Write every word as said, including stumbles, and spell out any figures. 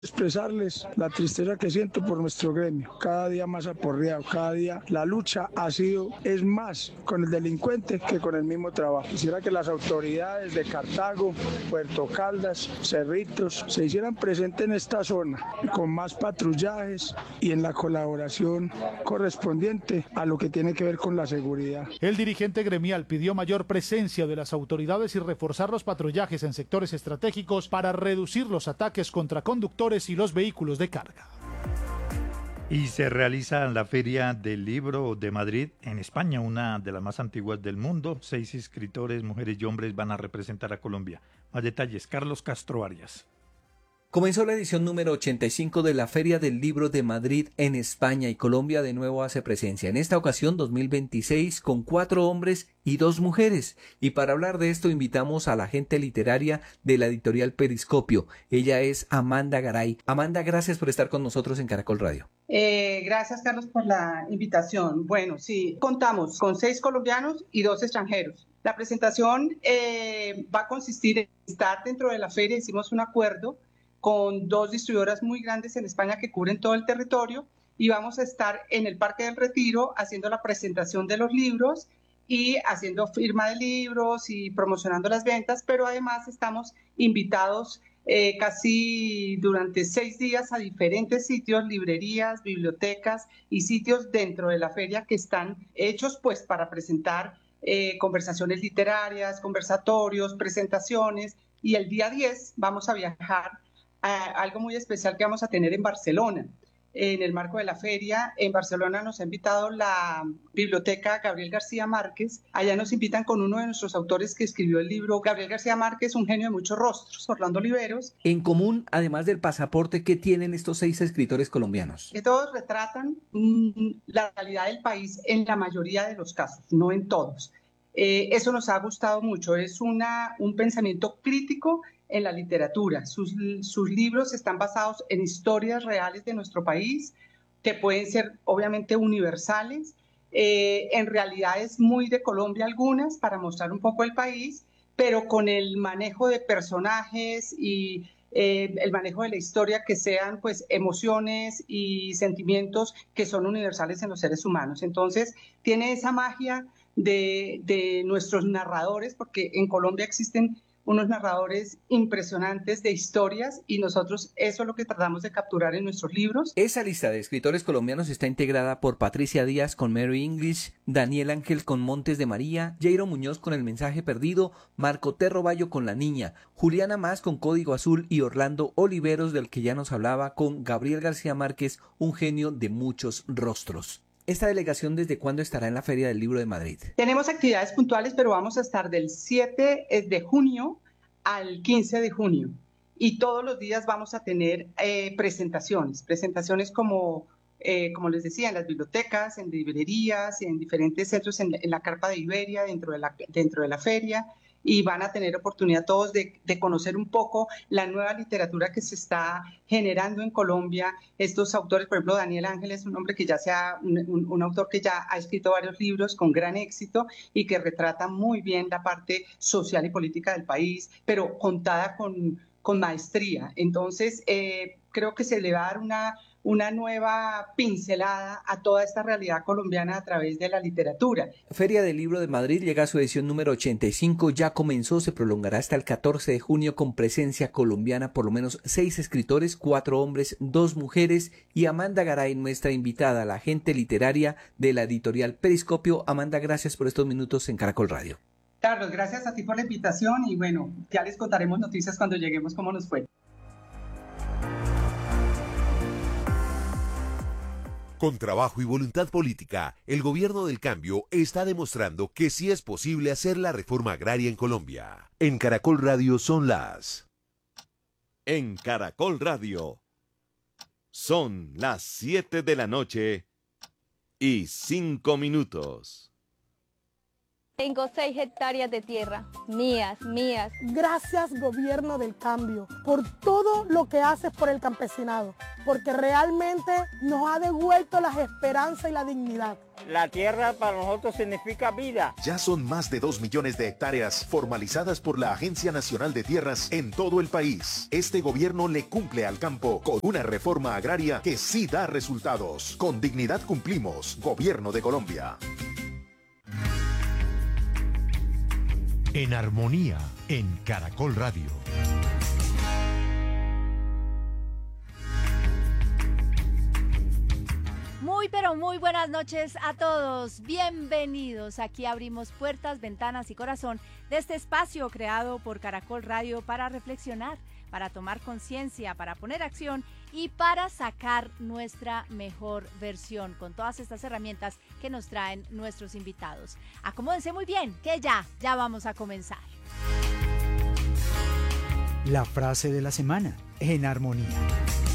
Expresarles la tristeza que siento por nuestro gremio, cada día más aporreado, cada día la lucha ha sido, es más con el delincuente que con el mismo trabajo. Quisiera que las autoridades de Cartago, Puerto Caldas, Cerritos, se hicieran presentes en esta zona con más patrullajes y en la colaboración correspondiente a lo que tiene que ver con la seguridad. El dirigente gremial pidió mayor presencia de las autoridades y reforzar los patrullajes en sectores estratégicos para reducir los ataques contra conductores y los vehículos de carga. Y se realiza la Feria del Libro de Madrid en España, una de las más antiguas del mundo. Seis escritores, mujeres y hombres van a representar a Colombia. Más detalles, Carlos Castro Arias. Comenzó la edición número ochenta y cinco de la Feria del Libro de Madrid en España y Colombia de nuevo hace presencia. En esta ocasión dos mil veintiséis con cuatro hombres y dos mujeres. Y para hablar de esto invitamos a la agente literaria de la editorial Periscopio. Ella es Amanda Garay. Amanda, gracias por estar con nosotros en Caracol Radio. Eh, gracias, Carlos, por la invitación. Bueno, sí, contamos con seis colombianos y dos extranjeros. La presentación eh, va a consistir en estar dentro de la feria. Hicimos un acuerdo con dos distribuidoras muy grandes en España que cubren todo el territorio y vamos a estar en el Parque del Retiro haciendo la presentación de los libros y haciendo firma de libros y promocionando las ventas, pero además estamos invitados eh, casi durante seis días a diferentes sitios, librerías, bibliotecas y sitios dentro de la feria que están hechos pues para presentar eh, conversaciones literarias, conversatorios, presentaciones, y el día diez vamos a viajar a algo muy especial que vamos a tener en Barcelona. En el marco de la feria, en Barcelona nos ha invitado la biblioteca Gabriel García Márquez. Allá nos invitan con uno de nuestros autores que escribió el libro. Gabriel García Márquez, un genio de muchos rostros, Orlando Oliveros. En común, además del pasaporte, ¿qué tienen estos seis escritores colombianos? Que todos retratan mmm, la realidad del país en la mayoría de los casos, no en todos. Eh, eso nos ha gustado mucho. Es una, un pensamiento crítico en la literatura. Sus, sus libros están basados en historias reales de nuestro país, que pueden ser obviamente universales, eh, en realidades muy de Colombia algunas, para mostrar un poco el país, pero con el manejo de personajes y eh, el manejo de la historia que sean pues emociones y sentimientos que son universales en los seres humanos. Entonces tiene esa magia de, de nuestros narradores, porque en Colombia existen unos narradores impresionantes de historias y nosotros eso es lo que tratamos de capturar en nuestros libros. Esa lista de escritores colombianos está integrada por Patricia Díaz con Mary English, Daniel Ángel con Montes de María, Jairo Muñoz con El mensaje perdido, Marco T. Roballo con La niña, Juliana Más con Código azul y Orlando Oliveros, del que ya nos hablaba, con Gabriel García Márquez, un genio de muchos rostros. ¿Esta delegación desde cuándo estará en la Feria del Libro de Madrid? Tenemos actividades puntuales, pero vamos a estar del siete de junio al quince de junio. Y todos los días vamos a tener eh, presentaciones, presentaciones como, eh, como les decía, en las bibliotecas, en librerías, en diferentes centros, en, en la Carpa de Iberia, dentro de la, dentro de la feria. Y van a tener oportunidad todos de, de conocer un poco la nueva literatura que se está generando en Colombia. Estos autores, por ejemplo, Daniel Ángel es un hombre que ya sea un, un, un autor que ya ha escrito varios libros con gran éxito y que retrata muy bien la parte social y política del país, pero contada con, con maestría. Entonces, eh, creo que se le va a dar una una nueva pincelada a toda esta realidad colombiana a través de la literatura. Feria del Libro de Madrid llega a su edición número ochenta y cinco, ya comenzó, se prolongará hasta el catorce de junio con presencia colombiana, por lo menos seis escritores, cuatro hombres, dos mujeres, y Amanda Garay, nuestra invitada, la agente literaria de la editorial Periscopio. Amanda, gracias por estos minutos en Caracol Radio. Carlos, gracias a ti por la invitación y bueno, ya les contaremos noticias cuando lleguemos cómo nos fue. Con trabajo y voluntad política, el gobierno del cambio está demostrando que sí es posible hacer la reforma agraria en Colombia. En Caracol Radio son las... En Caracol Radio son las siete de la noche y cinco minutos. Tengo seis hectáreas de tierra, mías, mías. Gracias, gobierno del cambio, por todo lo que haces por el campesinado, porque realmente nos ha devuelto las esperanzas y la dignidad. La tierra para nosotros significa vida. Ya son más de dos millones de hectáreas formalizadas por la Agencia Nacional de Tierras en todo el país. Este gobierno le cumple al campo con una reforma agraria que sí da resultados. Con dignidad cumplimos. Gobierno de Colombia. En Armonía, en Caracol Radio. Muy pero muy buenas noches a todos, bienvenidos. Aquí abrimos puertas, ventanas y corazón de este espacio creado por Caracol Radio para reflexionar, para tomar conciencia, para poner acción y para sacar nuestra mejor versión con todas estas herramientas que nos traen nuestros invitados. Acomódense muy bien, que ya, ya vamos a comenzar. La frase de la semana, en Armonía.